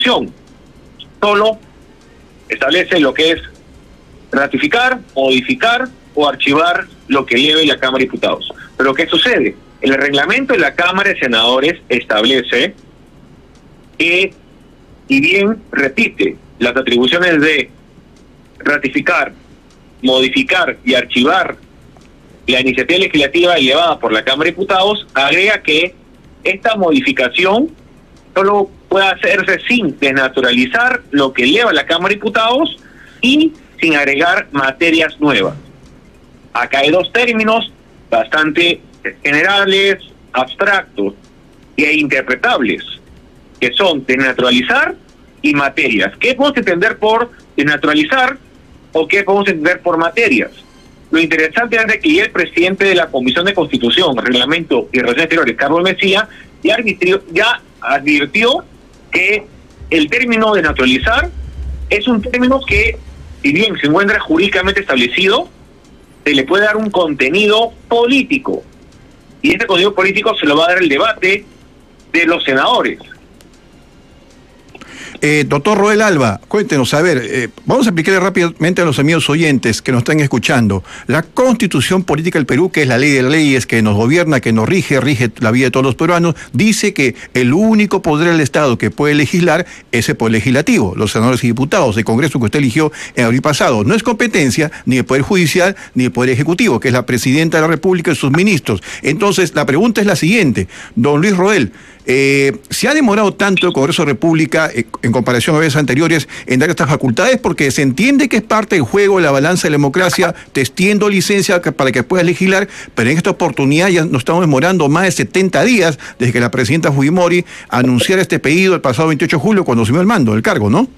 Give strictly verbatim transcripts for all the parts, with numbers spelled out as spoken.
Solo establece lo que es ratificar, modificar o archivar lo que lleve la Cámara de Diputados. Pero ¿qué sucede? El reglamento de la Cámara de Senadores establece que, y bien repite las atribuciones de ratificar, modificar y archivar la iniciativa legislativa elevada por la Cámara de Diputados, agrega que esta modificación solo puede hacerse sin desnaturalizar lo que eleva la Cámara de Diputados y sin agregar materias nuevas. Acá hay dos términos bastante generales, abstractos e interpretables, que son desnaturalizar y materias. ¿Qué podemos entender por desnaturalizar o qué podemos entender por materias? Lo interesante es de que ya el presidente de la Comisión de Constitución, Reglamento y Relaciones Exteriores, Carlos Mesía, ya advirtió, ya advirtió que el término desnaturalizar es un término que, si bien se encuentra jurídicamente establecido, se le puede dar un contenido político. Y este contenido político se lo va a dar el debate de los senadores. Eh, doctor Roel Alba, cuéntenos, a ver, eh, vamos a explicarle rápidamente a los amigos oyentes que nos están escuchando. La Constitución Política del Perú, que es la ley de leyes que nos gobierna, que nos rige, rige la vida de todos los peruanos, dice que el único poder del Estado que puede legislar es el poder legislativo, los senadores y diputados, el Congreso que usted eligió en abril pasado. No es competencia ni el Poder Judicial ni el Poder Ejecutivo, que es la Presidenta de la República y sus ministros. Entonces, la pregunta es la siguiente, don Luis Roel, Eh, ¿se ha demorado tanto el Congreso de la República eh, en comparación a veces anteriores en dar estas facultades? Porque se entiende que es parte del juego de la balanza de la democracia, te extiendo licencia para que puedas legislar, pero en esta oportunidad ya nos estamos demorando más de setenta días desde que la presidenta Fujimori anunciara este pedido el pasado veintiocho de julio cuando asumió el mando del cargo, ¿no?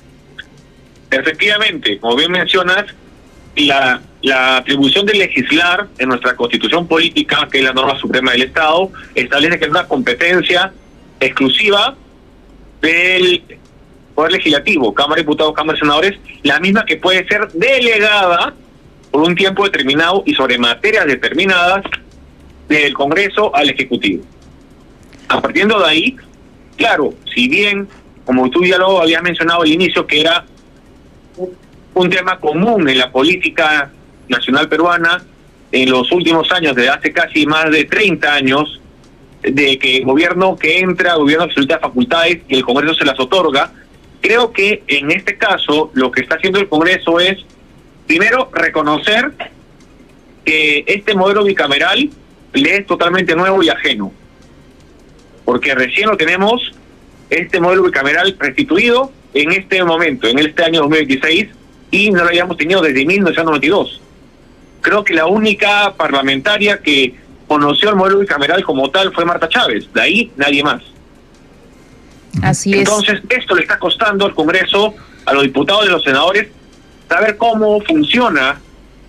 Efectivamente, como bien mencionas, la, la atribución de legislar en nuestra Constitución Política, que es la norma suprema del Estado, establece que es una competencia exclusiva del Poder Legislativo, Cámara de Diputados, Cámara de Senadores, la misma que puede ser delegada por un tiempo determinado y sobre materias determinadas del Congreso al Ejecutivo. A partir de ahí, claro, si bien, como tú ya lo habías mencionado al inicio, que era un tema común en la política nacional peruana en los últimos años, desde hace casi más de treinta años, de que el gobierno que entra, el gobierno solicita facultades y el Congreso se las otorga. Creo que en este caso lo que está haciendo el Congreso es, primero, reconocer que este modelo bicameral le es totalmente nuevo y ajeno, porque recién lo tenemos, este modelo bicameral restituido en este momento, en este año dos mil veintiséis, y no lo habíamos tenido desde mil novecientos noventa y dos. Creo que la única parlamentaria que conoció el modelo bicameral como tal fue Marta Chávez, de ahí nadie más. Así es. Entonces, esto le está costando al Congreso, a los diputados y a los senadores, saber cómo funciona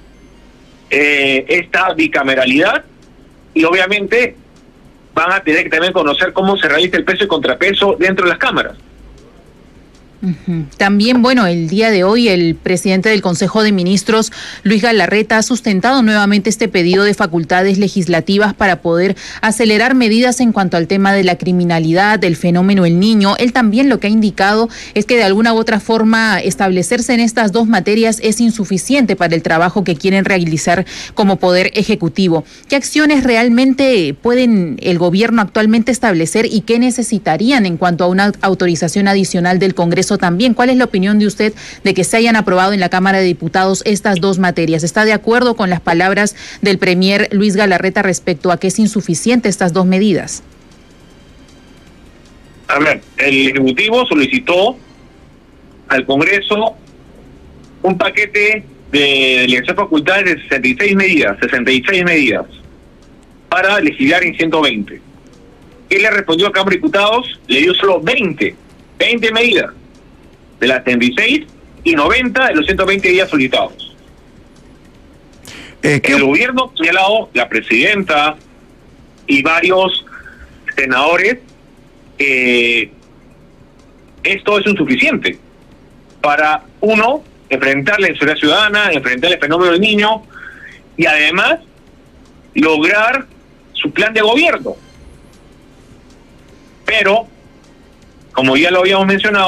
eh, esta bicameralidad, y obviamente van a tener que también conocer cómo se realiza el peso y contrapeso dentro de las cámaras. Uh-huh. También, bueno, el día de hoy el presidente del Consejo de Ministros, Luis Galarreta, ha sustentado nuevamente este pedido de facultades legislativas para poder acelerar medidas en cuanto al tema de la criminalidad, del fenómeno El Niño. Él también lo que ha indicado es que de alguna u otra forma establecerse en estas dos materias es insuficiente para el trabajo que quieren realizar como Poder Ejecutivo. ¿Qué acciones realmente pueden el gobierno actualmente establecer y qué necesitarían en cuanto a una autorización adicional del Congreso también? ¿Cuál es la opinión de usted de que se hayan aprobado en la Cámara de Diputados estas dos materias? ¿Está de acuerdo con las palabras del premier Luis Galarreta respecto a que es insuficiente estas dos medidas? A ver, el Ejecutivo solicitó al Congreso un paquete de delegación de facultades de sesenta y seis medidas, sesenta y seis medidas, para legislar en ciento veinte. ¿Qué le respondió a Cámara de Diputados? Le dio solo veinte, veinte medidas de las setenta y seis y noventa de los ciento veinte días solicitados. Eh, el gobierno señalado, la presidenta y varios senadores, eh, esto es insuficiente para, uno, enfrentar la inseguridad ciudadana, enfrentar el fenómeno del niño y además lograr su plan de gobierno. Pero, como ya lo habíamos mencionado,